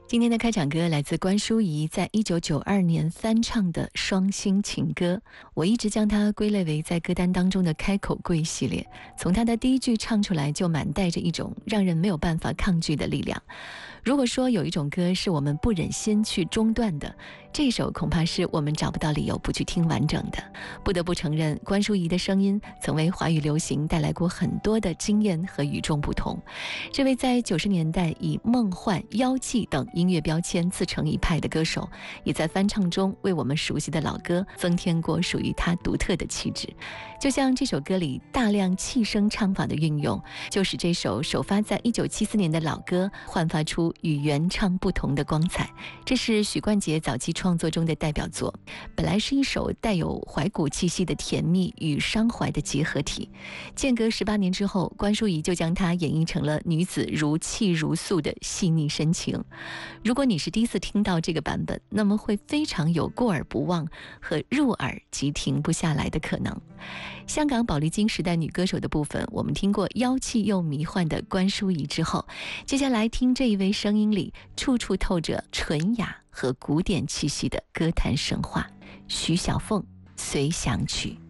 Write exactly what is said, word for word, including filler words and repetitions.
今天的开场歌来自关淑怡在一九九二年翻唱的《双星情歌》，我一直将它归类为在歌单当中的开口跪系列。从它的第一句唱出来，就满带着一种让人没有办法抗拒的力量。如果说有一种歌是我们不忍心去中断的，这首恐怕是我们找不到理由不去听完整的。不得不承认，关淑怡的声音曾为华语流行带来过很多的惊艳和与众不同。这位在九十年代以梦幻、妖妓等音乐标签自成一派的歌手，也在翻唱中为我们熟悉的老歌增添过属于他独特的气质。就像这首歌里大量气声唱法的运用，就使这首首发在一九七四年的老歌焕发出与原唱不同的光彩。这是许冠杰早期创作中的代表作，本来是一首带有怀古气息的甜蜜与伤怀的结合体。间隔十八年之后，关淑怡就将它演绎成了女子如泣如诉的细腻深情。如果你是第一次听到这个版本，那么会非常有过耳不忘和入耳即停不下来的可能。香港宝丽金时代女歌手的部分，我们听过妖气又迷幻的关淑怡之后，接下来听这一位声音里处处透着纯雅和古典气息的歌坛神话——徐小凤《随想曲》。